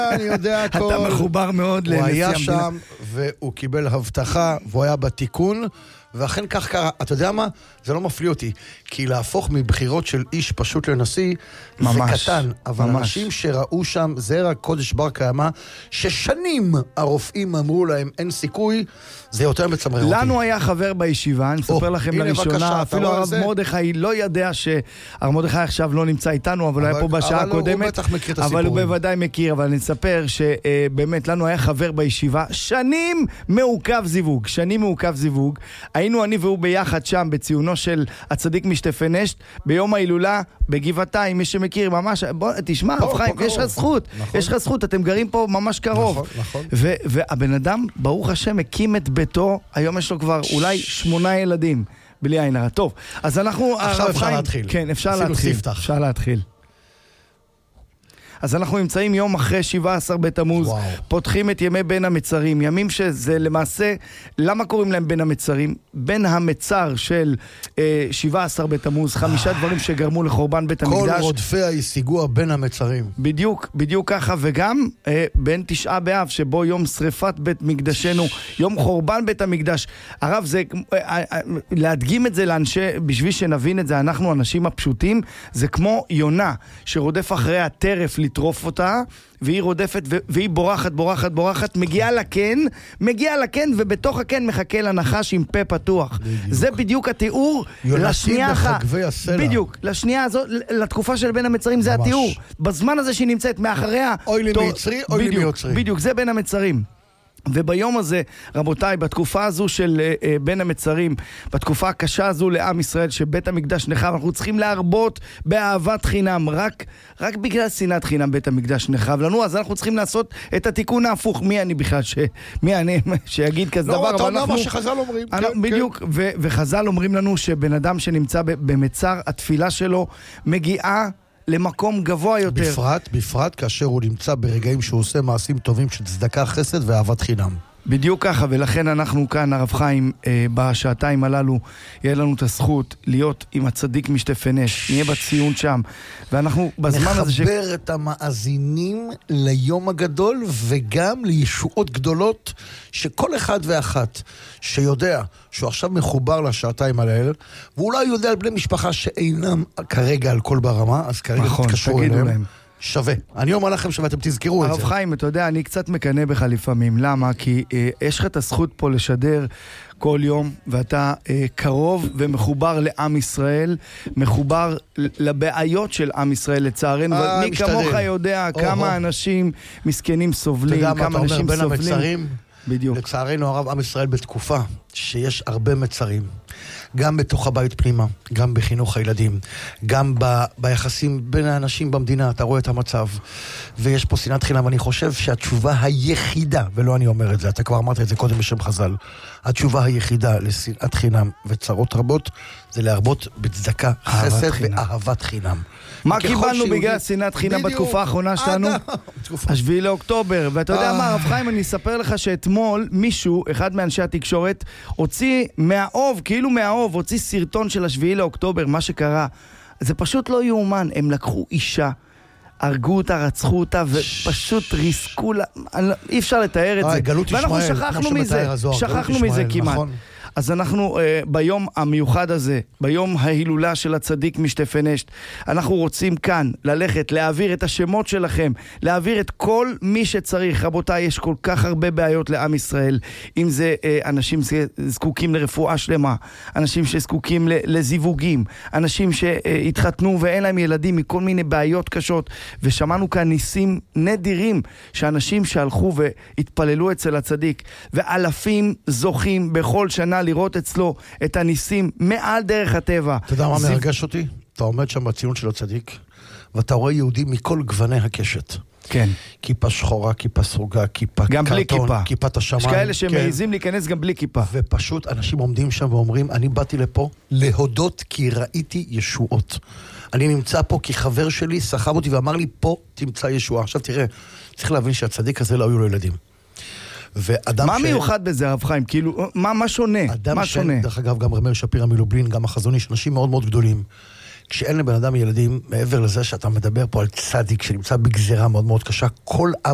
אני יודע הכל. אתה מחובר מאוד לנשיא המדינה. הוא היה שם, והוא קיבל הבטחה, והוא היה בתיקון, ואכן כך קרה. אתה יודע מה? זה לא מפליא אותי, כי להפוך מבחירות של איש פשוט לנשיא, ממש, זה קטן, אבל ממש. אנשים שראו שם זרע קודש בר קיימא, ששנים הרופאים אמרו להם אין סיכוי, זה יותר מצמרר אותי. לנו היה חבר בישיבה, אני מספר לכם לראשונה, אפילו הרב מרדכי לא ידע שהרב מרדכי עכשיו לא נמצא איתנו, אבל הוא היה פה בשעה הקודמת, אבל הוא בוודאי מכיר, אבל אני אספר שבאמת לנו היה חבר בישיבה, שנים מעוכב זיווג, היינו אני והוא ביחד שם בציונו של הצדיק משתפי נשת ביום ההילולה בגבעתיים, מי שמכיר ממש, בוא תשמע רב חיים, יש לך זכות, יש לך זכות, אתם גרים פה ממש קרוב. נכון. והבן אדם ברוך השם הקים את ביתו, היום יש לו כבר אולי 8 ילדים בלי עין הרע. טוב, אז אנחנו עכשיו אפשר להתחיל. כן, אפשר להתחיל. אז אנחנו נמצאים יום אחרי 17 בתמוז, פותחים את ימי בין המצרים, ימים שזה למעשה, למה קוראים להם בין המצרים? בין המצר של 17 בתמוז, 5 דברים שגרמו לחורבן בית המקדש. כל רודפיה השיגוה בין המצרים. בדיוק ככה, וגם בין 9 באב, שבו יום שריפת בית מקדשנו, יום חורבן בית המקדש. הרב, זה, להדגים את זה לאנשי, בשביל שנבין את זה, אנחנו אנשים הפשוטים, זה כמו יונה, שרודף אחרי הטרף לטרוף אותה, והיא רודפת, והיא בורחת, מגיעה לקן, ובתוך הקן מחכה לנחש עם פה פתוח. זה בדיוק התיאור לשנייה בחגבי הסלע. בדיוק, לשנייה הזאת, לתקופה של בין המצרים, זה התיאור. בזמן הזה שהיא נמצאת מאחריה, אוי לי מיצרי, אוי לי מיוצרי. בדיוק, זה בין המצרים. וביום הזה, רבותיי, בתקופה הזו של בין המצרים, בתקופה הקשה הזו לעם ישראל, שבית המקדש נחרב, אנחנו צריכים להרבות באהבת חינם, רק בגלל שנאת חינם בית המקדש נחרב לנו, אז אנחנו צריכים לעשות את התיקון ההפוך. מי אני בכלל שיגיד כזה דבר? לא, אתה אומר מה שחז"ל אומרים. בדיוק, וחז"ל אומרים לנו שבן אדם שנמצא במצר, התפילה שלו מגיעה למקום גבוה יותר. בפרט כאשר הוא נמצא ברגעים שהוא עושה מעשים טובים של צדקה, חסד ואהבת חינם. בדיוק ככה, ולכן אנחנו כאן, הרב חיים, בשעתיים הללו, יהיה לנו את הזכות להיות עם הצדיק משתפי נשת, נהיה בציון שם, ואנחנו בזמן הזה נחבר את המאזינים ליום הגדול, וגם לישועות גדולות, שכל אחד ואחת שיודע שהוא עכשיו מחובר לשעתיים האלה, ואולי יודע על בני משפחה שאינם כרגע על כל ברמה, אז כרגע תתקשרו אליהם. שווה. אני אומר לכם שאתם תזכרו את זה. הרב חיים, אתה יודע, אני קצת מקנה בך לפעמים. למה? כי יש לך את הזכות פה לשדר כל יום, ואתה קרוב ומחובר לעם ישראל, מחובר לבעיות של עם ישראל, לצערנו. מי כמוך יודע כמה אנשים מסכנים סובלים, כמה אנשים סובלים. בדיוק. לצערנו הרב, עם ישראל בתקופה שיש הרבה מצרים, גם בתוך הבית פנימה, גם בחינוך הילדים, גם ביחסים בין האנשים במדינה, אתה רואה את המצב, ויש פה שנאת חינם. אני חושב שהתשובה היחידה, ולא אני אומר את זה, אתה כבר אמרת את זה קודם בשם חז"ל, התשובה היחידה לשנאת חינם וצרות רבות, זה להרבות בצדקה, חסד ואהבת חינם. מה קיבלנו בגלל שנאת חינם בתקופה האחרונה שלנו? 7 לאוקטובר. ואתה יודע מה, הרב חיים, אני אספר לך שאתמול מישהו, אחד מאנשי התקשורת, הוציא מהאוב, כאילו מהאוב, הוציא סרטון של 7 לאוקטובר, מה שקרה. זה פשוט לא יאומן. הם לקחו אישה, הרגו אותה, רצחו אותה, ופשוט ריסקו לה. אי אפשר לתאר את זה. ואנחנו שכחנו מזה כמעט. אז אנחנו ביום המיוחד הזה, ביום ההילולה של הצדיק משתפי נשת, אנחנו רוצים כאן ללכת, להעביר את השמות שלכם, להעביר את כל מי שצריך. רבותיי, יש כל כך הרבה בעיות לעם ישראל, אם זה אנשים שזקוקים לרפואה שלמה, אנשים שזקוקים לזיווגים, אנשים שהתחתנו ואין להם ילדים מכל מיני בעיות קשות, ושמענו כאן ניסים נדירים, שאנשים שהלכו והתפללו אצל הצדיק, ואלפים זוכים בכל שנה לראות אצלו את הניסים מעל דרך הטבע. אתה יודע מה מרגש אותי? אתה עומד שם בציון של הצדיק, ואתה רואה יהודים מכל גווני הקשת. כן. כיפה שחורה, כיפה סרוגה, כיפה קרטון, כיפת השמיים. יש כאלה שמעיזים להיכנס גם בלי כיפה. ופשוט אנשים עומדים שם ואומרים, אני באתי לפה להודות כי ראיתי ישועות. אני נמצא פה כי חבר שלי סחב אותי ואמר לי, פה תמצא ישועה. עכשיו תראה, צריך להבין שהצדיק הזה לא היו לו ילדים. מה מיוחד בזה, הרב חיים? כאילו, מה שונה? מה שונה? דרך אגב, גם רמר שפירא מלובלין, גם החזון איש, אנשים מאוד מאוד גדולים. כשאין לבן אדם ילדים, מעבר לזה שאתה מדבר פה על צדיק שנמצא בגזרה מאוד מאוד קשה, כל עם